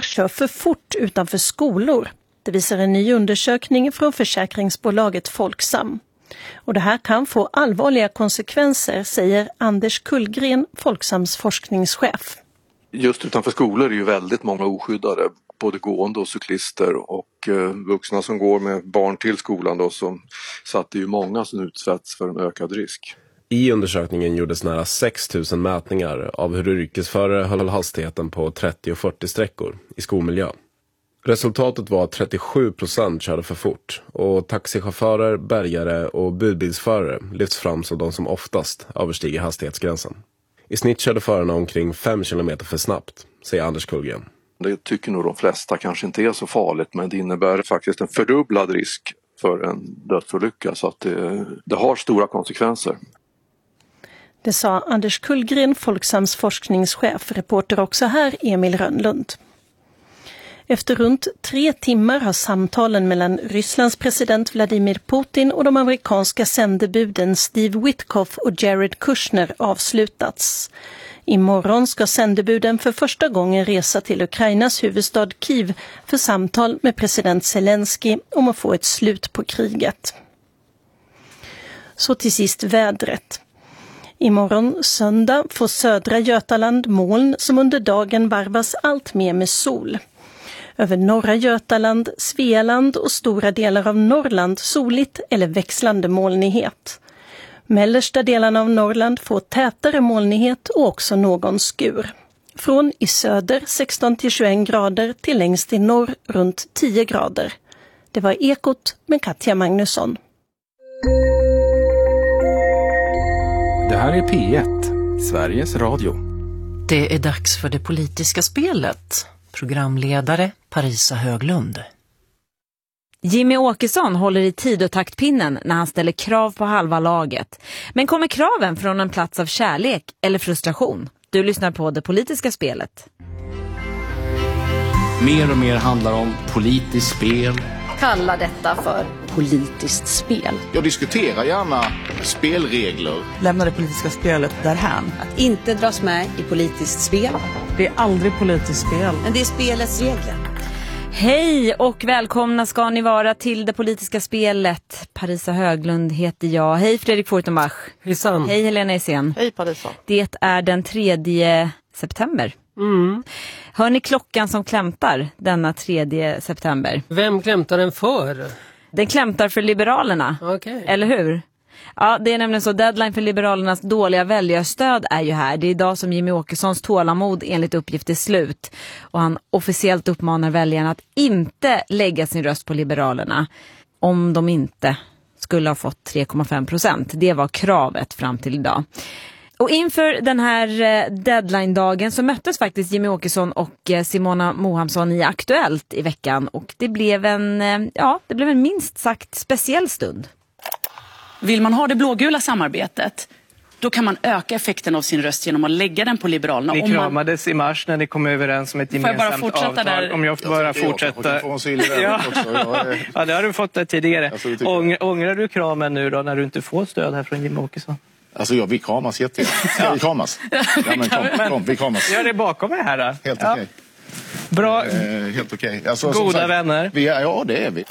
kör för fort utanför skolor. Det visar en ny undersökning från försäkringsbolaget Folksam. Och det här kan få allvarliga konsekvenser, säger Anders Kullgren, Folksams forskningschef. Just utanför skolor är ju väldigt många oskyddade, både gående och cyklister och vuxna som går med barn till skolan då, så att det är ju många som utsätts för en ökad risk. I undersökningen gjordes nära 6 000 mätningar av hur yrkesförare höll hastigheten på 30 och 40 sträckor i skolmiljö. Resultatet var att 37% körde för fort och taxichaufförer, bärgare och budbilsförare lyfts fram som de som oftast överstiger hastighetsgränsen. I snitt körde förarna omkring 5 km för snabbt, säger Anders Kullgren. Det tycker nog de flesta kanske inte är så farligt, men det innebär faktiskt en fördubblad risk för en dödsolycka, så att det har stora konsekvenser. Det sa Anders Kullgren, Folksams forskningschef. Reporter också här, Emil Rönnlund. Efter runt 3 timmar har samtalen mellan Rysslands president Vladimir Putin och de amerikanska sändebuden Steve Witkoff och Jared Kushner avslutats. Imorgon ska sändebuden för första gången resa till Ukrainas huvudstad Kiev för samtal med president Zelensky om att få ett slut på kriget. Så till sist vädret. Imorgon söndag får södra Götaland moln som under dagen varvas allt mer med sol. Över norra Götaland, Svealand och stora delar av Norrland soligt eller växlande molnighet. Mellersta delarna av Norrland får tätare molnighet och också någon skur. Från i söder 16-21 grader till längst i norr runt 10 grader. Det var Ekot med Katja Magnusson. Det här är P1, Sveriges Radio. Det är dags för det politiska spelet. Programledare Parisa Höglund. Jimmy Åkesson håller i tid och taktpinnen när han ställer krav på halva laget. Men kommer kraven från en plats av kärlek eller frustration? Du lyssnar på det politiska spelet. Mer och mer handlar om politiskt spel. Kalla detta för politiskt spel. Jag diskuterar gärna spelregler. Lämna det politiska spelet därhän. Att inte dras med i politiskt spel. Det är aldrig politiskt spel. Men det är spelets regler. Hej och välkomna ska ni vara till det politiska spelet. Parisa Höglund heter jag. Hej Fredrik Fortenbach. Hejsan. Hej Helena Isen. Hej Parisa. Det är den 3 september. Hör ni klockan som klämtar denna 3 september? Vem klämtar den för? Den klämtar för Liberalerna. Okay. Eller hur? Ja, det är nämligen så. Deadline för Liberalernas dåliga väljarstöd är ju här. Det är idag som Jimmy Åkessons tålamod enligt uppgift är slut. Och han officiellt uppmanar väljarna att inte lägga sin röst på Liberalerna om de inte skulle ha fått 3,5%. Det var kravet fram till idag. Och inför den här deadline-dagen så möttes faktiskt Jimmy Åkesson och Simona Mohamsson i Aktuellt i veckan. Och det blev en minst sagt speciell stund. Vill man ha det blågula samarbetet, då kan man öka effekten av sin röst genom att lägga den på Liberalerna. Ni kramades i mars när ni kom överens om ett gemensamt avtal. Där? Om jag får bara fortsätta. Ja, det har du fått det tidigare. Ångrar du kramen nu då när du inte får stöd här från Jimmy Åkesson? Alltså vi kramas jättegärna. Ska vi kramas? Ja, men kom, vi kramas. Gör det bakom mig här då. Helt okej. Bra. Helt okej. Alltså, goda vänner. Ja, det är vi.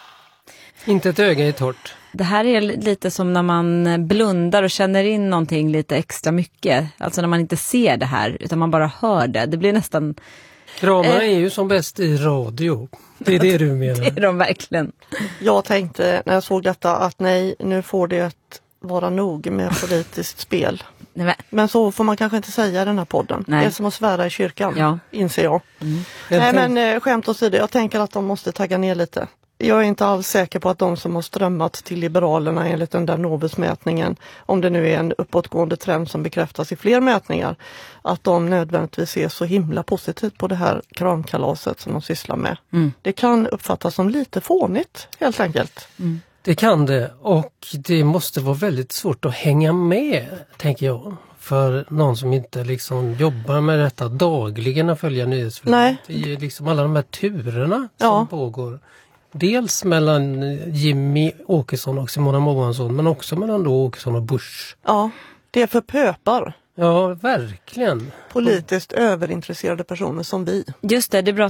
Inte ett öga är torrt. Det här är lite som när man blundar och känner in någonting lite extra mycket. Alltså när man inte ser det här utan man bara hör det. Det blir nästan... Kramar är ju som bäst i radio. Det är det du menar. Det är de verkligen. Jag tänkte när jag såg detta att nej, nu får det vara nog med politiskt spel. Men så får man kanske inte säga i den här podden. Nej. Det är som att svära i kyrkan, inser jag. Nej, men skämt åsido, jag tänker att de måste tagga ner lite. Jag är inte alls säker på att de som har strömmat till Liberalerna enligt den där Novus-mätningen, om det nu är en uppåtgående trend som bekräftas i fler mätningar, att de nödvändigtvis är så himla positivt på det här kramkalaset som de sysslar med. Det kan uppfattas som lite fånigt, helt enkelt. Det kan det, och det måste vara väldigt svårt att hänga med, tänker jag. För någon som inte liksom jobbar med detta dagligen och följer nyhetsflödet. Det är liksom alla de här turerna som pågår. Dels mellan Jimmy Åkesson och Simona Mohamsson, men också mellan då Åkesson och Bush. Ja, det är för pöpar. Ja, verkligen. Politiskt överintresserade personer som vi. Just det, det är bra